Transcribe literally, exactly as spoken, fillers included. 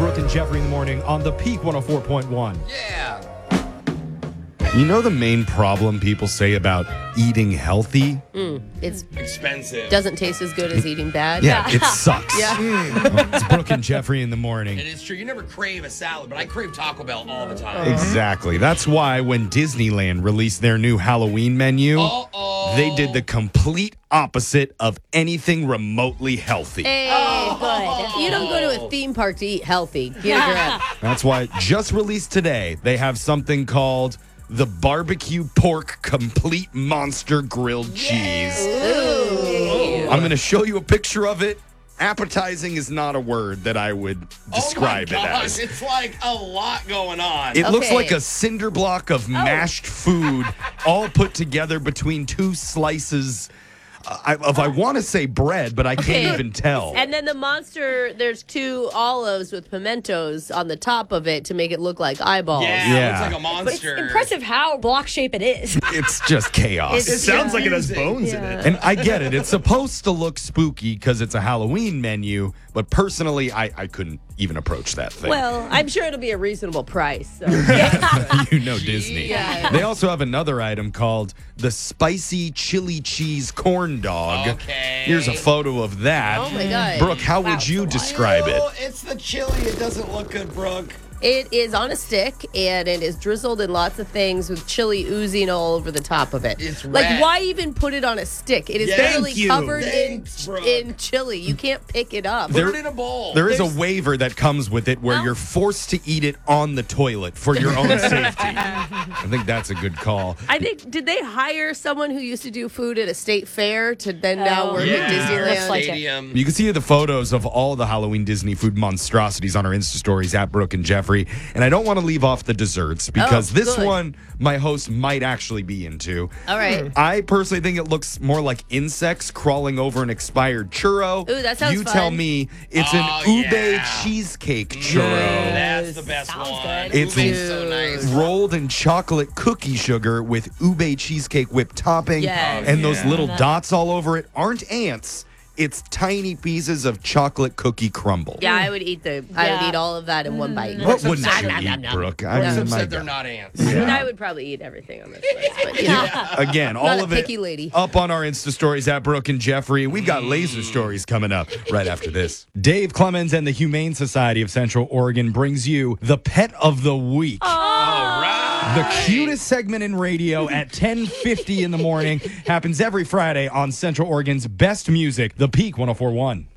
Brooke and Jeffrey in the morning on the Peak one oh four point one. Yeah. You know the main problem people say about eating healthy? Mm, it's expensive. Doesn't taste as good as eating bad. Yeah, it sucks. Yeah. Mm. It's Brooke and Jeffrey in the morning. It is true. You never crave a salad, but I crave Taco Bell all the time. Exactly. That's why when Disneyland released their new Halloween menu, Uh-oh. they did the complete opposite of anything remotely healthy. Hey, Oh. good. You don't go to a theme park to eat healthy. Get a grip. That's why just released today, they have something called the Barbecue Pork Complete Monster Grilled Cheese. Ooh. I'm going to show you a picture of it. Appetizing is not a word that I would describe oh my it gosh, as. It's like a lot going on. It looks Okay. like a cinder block of mashed food all put together between two slices uh, I, of, I want to say bread, but I can't Okay. even tell. And then the monster, there's two olives with pimentos on the top of it to make it look like eyeballs. yeah, Yeah. it looks like a But it's monster. impressive how block shape it is. It's just chaos. It's- It sounds like it has confusing. bones in Yeah. it. And I get it. It's supposed to look spooky because it's a Halloween menu, but personally, I, I couldn't even approach that thing. Well, I'm sure it'll be a reasonable price. So. you know Disney. Yeah. They also have another item called the spicy chili cheese corn dog. Okay. Here's a photo of that. Oh my God. Brooke, how would you describe it? Oh, it's the chili. It doesn't look good, Brooke. It is on a stick, and it is drizzled in lots of things with chili oozing all over the top of it. It's like, red. why even put it on a stick? It is Yeah. literally Thank you. covered Thanks, in, Brooke. in chili. You can't pick it up. Put There- it in a bowl. There is There's- a waiver that comes with it where you're forced to eat it on the toilet for your own safety. I think that's a good call. I think, did they hire someone who used to do food at a state fair to then now Oh, work yeah. at Disneyland? Looks like it. Stadium. You can see the photos of all the Halloween Disney food monstrosities on our Insta stories at Brooke and Jeffrey. And I don't want to leave off the desserts because Oh, this good. one my host might actually be into. All right. I personally think it looks more like insects crawling over an expired churro. Ooh, that sounds You fun. tell me it's Oh, an ube yeah. cheesecake churro. That's the best Sounds one. good. It's Ube's so nice. rolled in chocolate cookie sugar with ube cheesecake whipped topping. Yes. And those Yeah. little dots all over it aren't ants. It's tiny pieces of chocolate cookie crumble. Yeah, I would eat the. I would Yeah. eat all of that in one bite. What wouldn't Nom, you nom, nom, eat, nom. Brooke? I Brooks mean, my said they're God. not ants. I mean, I would probably eat everything on this list, but you know. Again, all Not a of it picky lady. up on our Insta stories at Brooke and Jeffrey. We've got laser stories coming up right after this. Dave Clemens and the Humane Society of Central Oregon brings you the Pet of the Week. All right. The cutest segment in radio at ten fifty in the morning happens every Friday on Central Oregon's best music, the Peak one oh four point one.